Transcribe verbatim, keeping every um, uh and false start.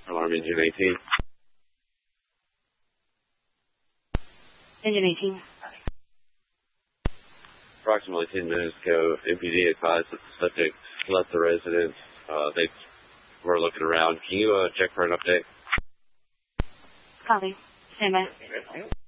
Alarm engine eighteen. Engine eighteen. Approximately ten minutes ago, M P D advised that the subject left the residence. Uh, they were looking around. Can you uh, check for an update? Copy. Stand by.